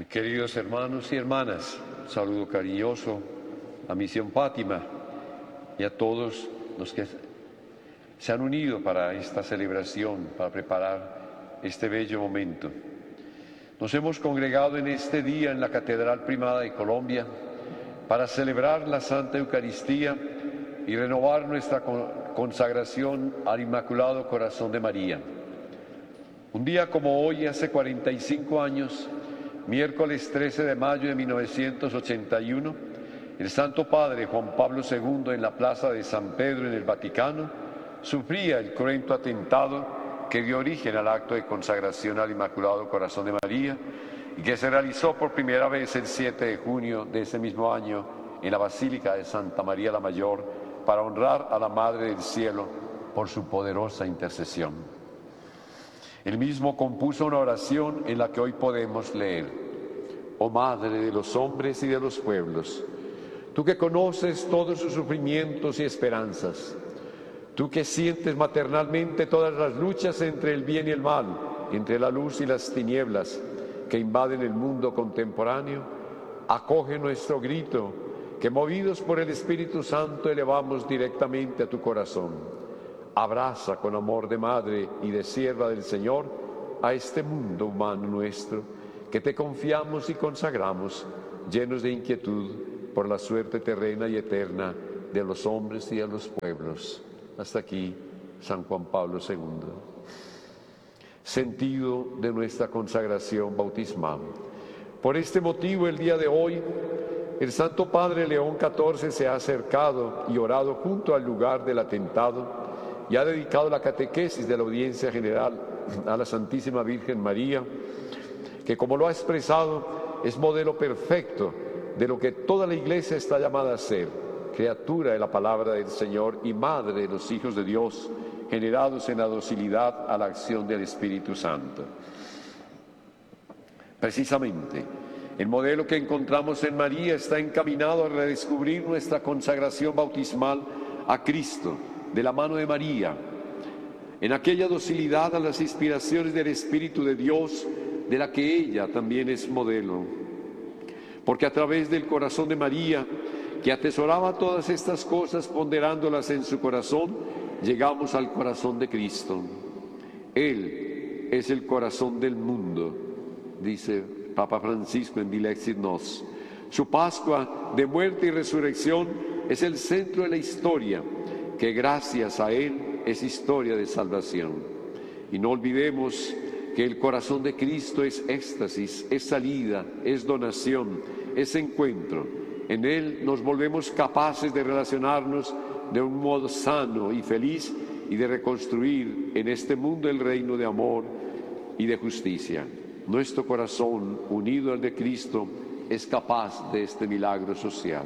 Queridos hermanos y hermanas, saludo cariñoso a Misión Fátima y a todos los que se han unido para esta celebración, para preparar este bello momento. Nos hemos congregado en este día en la Catedral Primada de Colombia para celebrar la Santa Eucaristía y renovar nuestra consagración al Inmaculado Corazón de María. Un día como hoy, hace 45 años, miércoles 13 de mayo de 1981, el Santo Padre Juan Pablo II en la Plaza de San Pedro en el Vaticano sufría el cruento atentado que dio origen al acto de consagración al Inmaculado Corazón de María y que se realizó por primera vez el 7 de junio de ese mismo año en la Basílica de Santa María la Mayor para honrar a la Madre del Cielo por su poderosa intercesión. Él mismo compuso una oración en la que hoy podemos leer: Oh Madre de los hombres y de los pueblos, tú que conoces todos sus sufrimientos y esperanzas, tú que sientes maternalmente todas las luchas entre el bien y el mal, entre la luz y las tinieblas que invaden el mundo contemporáneo, acoge nuestro grito que, movidos por el Espíritu Santo, elevamos directamente a tu corazón. Abraza con amor de madre y de sierva del Señor a este mundo humano nuestro, que te confiamos y consagramos, llenos de inquietud por la suerte terrena y eterna de los hombres y de los pueblos. Hasta aquí, San Juan Pablo II. Sentido de nuestra consagración bautismal. Por este motivo, el día de hoy, el Santo Padre León XIV se ha acercado y orado junto al lugar del atentado y ha dedicado la catequesis de la audiencia general a la Santísima Virgen María, que, como lo ha expresado, es modelo perfecto de lo que toda la Iglesia está llamada a ser: criatura de la palabra del Señor y madre de los hijos de Dios, generados en la docilidad a la acción del Espíritu Santo. Precisamente, el modelo que encontramos en María está encaminado a redescubrir nuestra consagración bautismal a Cristo, de la mano de María, en aquella docilidad a las inspiraciones del Espíritu de Dios, de la que ella también es modelo. Porque a través del corazón de María, que atesoraba todas estas cosas ponderándolas en su corazón, llegamos al corazón de Cristo. Él es el corazón del mundo, dice Papa Francisco en Dilexit Nos. Su Pascua de muerte y resurrección es el centro de la historia, que gracias a Él es historia de salvación. Y no olvidemos que el corazón de Cristo es éxtasis, es salida, es donación, es encuentro. En Él nos volvemos capaces de relacionarnos de un modo sano y feliz y de reconstruir en este mundo el reino de amor y de justicia. Nuestro corazón, unido al de Cristo, es capaz de este milagro social.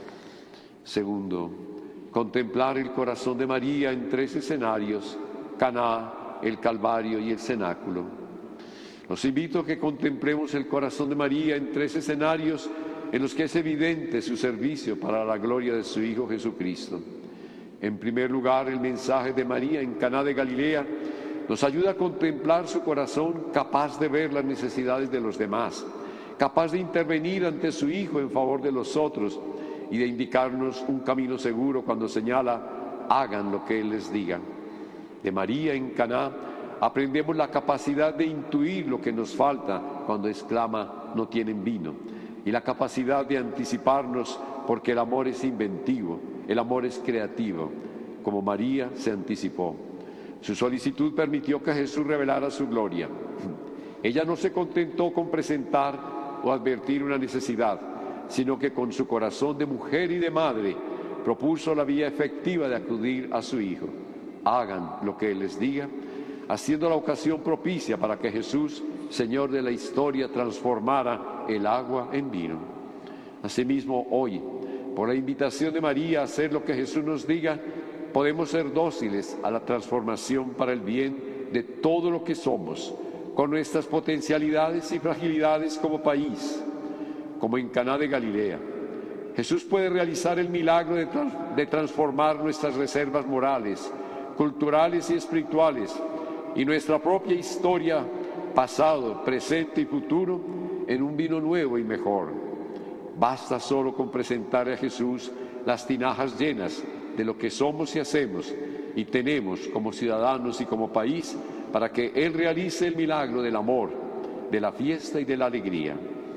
Segundo, contemplar el corazón de María en tres escenarios: Caná, el Calvario y el cenáculo. Los invito a que contemplemos el corazón de María en tres escenarios en los que es evidente su servicio para la gloria de su Hijo Jesucristo. En primer lugar, el mensaje de María en Caná de Galilea nos ayuda a contemplar su corazón capaz de ver las necesidades de los demás, capaz de intervenir ante su Hijo en favor de los otros y de indicarnos un camino seguro cuando señala: hagan lo que Él les diga. De María en Caná aprendemos la capacidad de intuir lo que nos falta cuando exclama: no tienen vino, y la capacidad de anticiparnos, porque el amor es inventivo, el amor es creativo, como María se anticipó. Su solicitud permitió que Jesús revelara su gloria. Ella no se contentó con presentar o advertir una necesidad, sino que con su corazón de mujer y de madre propuso la vía efectiva de acudir a su Hijo. Hagan lo que Él les diga, haciendo la ocasión propicia para que Jesús, Señor de la historia, transformara el agua en vino. Asimismo, hoy, por la invitación de María a hacer lo que Jesús nos diga, podemos ser dóciles a la transformación para el bien de todo lo que somos, con nuestras potencialidades y fragilidades como país. Como en Caná de Galilea, Jesús puede realizar el milagro de transformar nuestras reservas morales, culturales y espirituales y nuestra propia historia, pasado, presente y futuro, en un vino nuevo y mejor. Basta solo con presentarle a Jesús las tinajas llenas de lo que somos y hacemos y tenemos como ciudadanos y como país para que Él realice el milagro del amor, de la fiesta y de la alegría.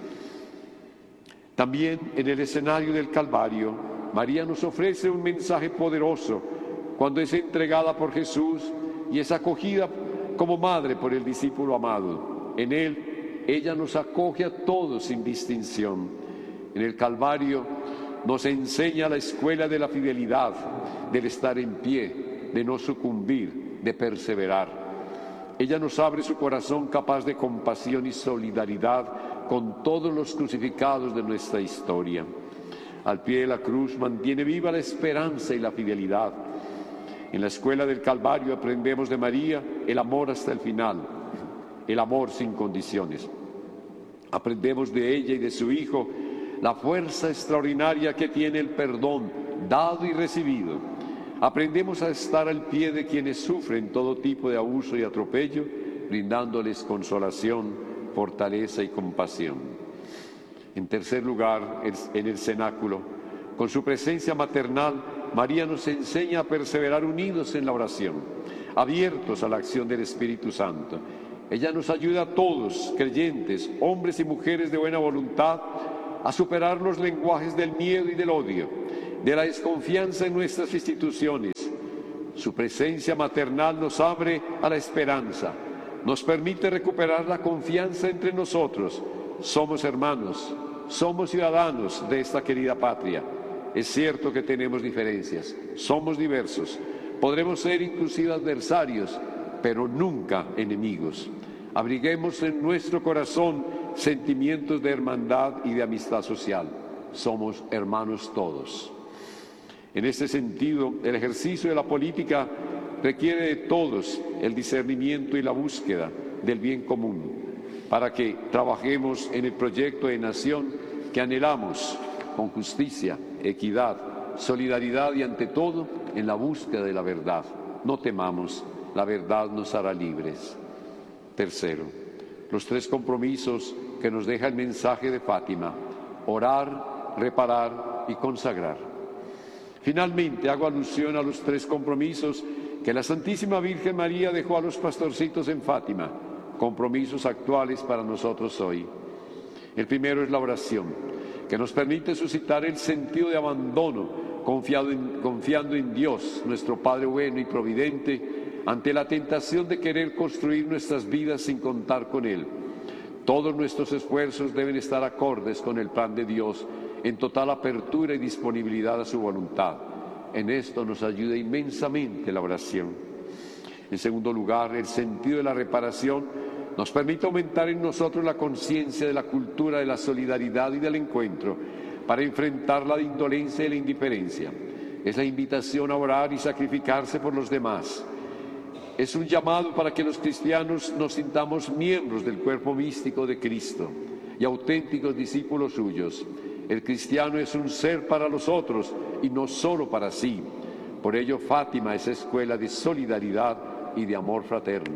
También en el escenario del Calvario, María nos ofrece un mensaje poderoso cuando es entregada por Jesús y es acogida como madre por el discípulo amado. En Él, ella nos acoge a todos sin distinción. En el Calvario nos enseña la escuela de la fidelidad, del estar en pie, de no sucumbir, de perseverar. Ella nos abre su corazón capaz de compasión y solidaridad con todos los crucificados de nuestra historia. Al pie de la cruz mantiene viva la esperanza y la fidelidad. En la escuela del Calvario aprendemos de María el amor hasta el final, el amor sin condiciones. Aprendemos de ella y de su Hijo la fuerza extraordinaria que tiene el perdón dado y recibido. Aprendemos a estar al pie de quienes sufren todo tipo de abuso y atropello, brindándoles consolación, fortaleza y compasión. En tercer lugar, en el cenáculo, con su presencia maternal, María nos enseña a perseverar unidos en la oración, abiertos a la acción del Espíritu Santo. Ella nos ayuda a todos, creyentes, hombres y mujeres de buena voluntad, a superar los lenguajes del miedo y del odio, de la desconfianza en nuestras instituciones. Su presencia maternal nos abre a la esperanza, nos permite recuperar la confianza entre nosotros. Somos hermanos, somos ciudadanos de esta querida patria. Es cierto que tenemos diferencias, somos diversos, podremos ser inclusive adversarios, pero nunca enemigos. Abriguemos en nuestro corazón sentimientos de hermandad y de amistad social. Somos hermanos todos. En este sentido, el ejercicio de la política requiere de todos el discernimiento y la búsqueda del bien común, para que trabajemos en el proyecto de nación que anhelamos con justicia, equidad, solidaridad y ante todo en la búsqueda de la verdad. No temamos, la verdad nos hará libres. Tercero, los tres compromisos que nos deja el mensaje de Fátima: orar, reparar y consagrar. Finalmente, hago alusión a los tres compromisos que la Santísima Virgen María dejó a los pastorcitos en Fátima, compromisos actuales para nosotros hoy. El primero es la oración, que nos permite suscitar el sentido de abandono, confiando en Dios, nuestro Padre bueno y providente, ante la tentación de querer construir nuestras vidas sin contar con Él. Todos nuestros esfuerzos deben estar acordes con el plan de Dios, en total apertura y disponibilidad a su voluntad. En esto nos ayuda inmensamente la oración. En segundo lugar, el sentido de la reparación nos permite aumentar en nosotros la conciencia de la cultura de la solidaridad y del encuentro para enfrentar la indolencia y la indiferencia. Es la invitación a orar y sacrificarse por los demás. Es un llamado para que los cristianos nos sintamos miembros del cuerpo místico de Cristo y auténticos discípulos suyos. El cristiano es un ser para los otros y no solo para sí. Por ello, Fátima es escuela de solidaridad y de amor fraterno.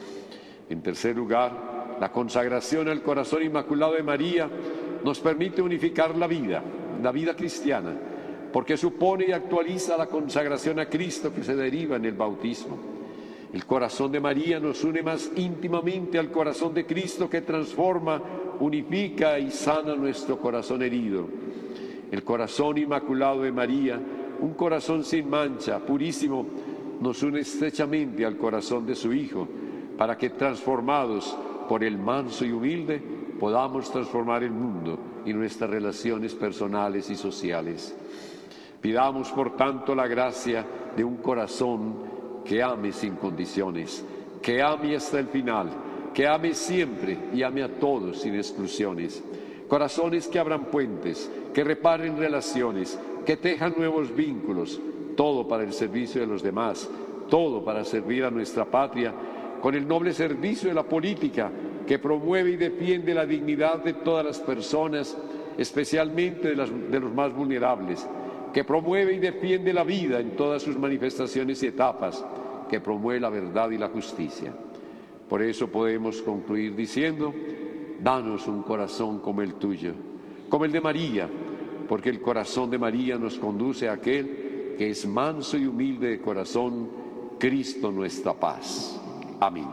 En tercer lugar, la consagración al corazón inmaculado de María nos permite unificar la vida cristiana, porque supone y actualiza la consagración a Cristo que se deriva en el bautismo. El corazón de María nos une más íntimamente al corazón de Cristo, que transforma, unifica y sana nuestro corazón herido. El corazón inmaculado de María, un corazón sin mancha, purísimo, nos une estrechamente al corazón de su Hijo, para que, transformados por el manso y humilde, podamos transformar el mundo y nuestras relaciones personales y sociales. Pidamos, por tanto, la gracia de un corazón que ame sin condiciones, que ame hasta el final, que ame siempre y ame a todos sin exclusiones. Corazones que abran puentes, que reparen relaciones, que tejan nuevos vínculos, todo para el servicio de los demás, todo para servir a nuestra patria, con el noble servicio de la política que promueve y defiende la dignidad de todas las personas, especialmente de los más vulnerables, que promueve y defiende la vida en todas sus manifestaciones y etapas, que promueve la verdad y la justicia. Por eso podemos concluir diciendo: danos un corazón como el tuyo, como el de María, porque el corazón de María nos conduce a aquel que es manso y humilde de corazón, Cristo nuestra paz. Amén.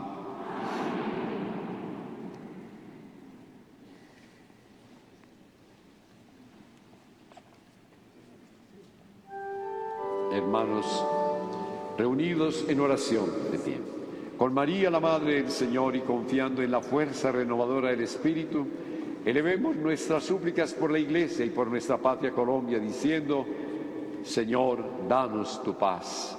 Hermanos, reunidos en oración de pie, con María, la Madre del Señor, y confiando en la fuerza renovadora del Espíritu, elevemos nuestras súplicas por la Iglesia y por nuestra patria Colombia, diciendo: Señor, danos tu paz.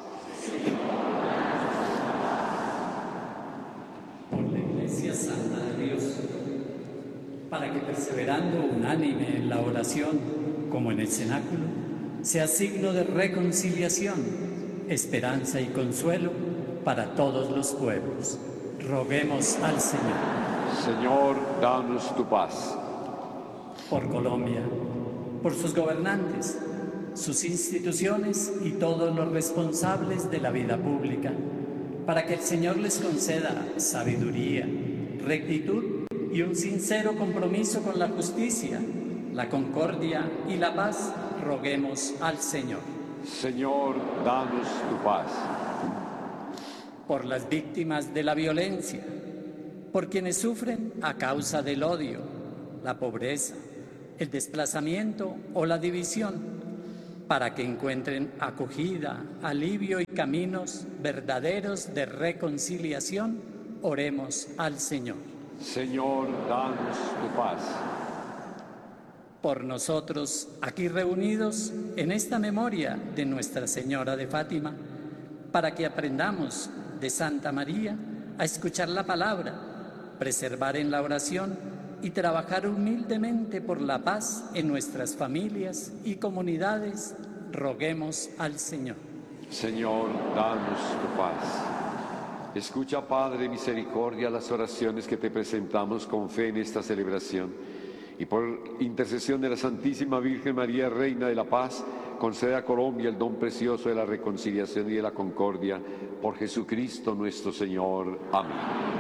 Por la Iglesia Santa de Dios, para que perseverando unánime en la oración, como en el cenáculo, sea signo de reconciliación, esperanza y consuelo para todos los pueblos. Roguemos al Señor. Señor, danos tu paz. Por Colombia, por sus gobernantes, sus instituciones y todos los responsables de la vida pública, para que el Señor les conceda sabiduría, rectitud y un sincero compromiso con la justicia, la concordia y la paz, roguemos al Señor. Señor, danos tu paz. Por las víctimas de la violencia, por quienes sufren a causa del odio, la pobreza, el desplazamiento o la división, para que encuentren acogida, alivio y caminos verdaderos de reconciliación, oremos al Señor. Señor, danos tu paz. Por nosotros, aquí reunidos en esta memoria de Nuestra Señora de Fátima, para que aprendamos de Santa María a escuchar la palabra, preservar en la oración y trabajar humildemente por la paz en nuestras familias y comunidades, roguemos al Señor. Señor, danos tu paz. Escucha, Padre misericordia, las oraciones que te presentamos con fe en esta celebración. Y por intercesión de la Santísima Virgen María, Reina de la Paz, concede a Colombia el don precioso de la reconciliación y de la concordia. Por Jesucristo nuestro Señor. Amén.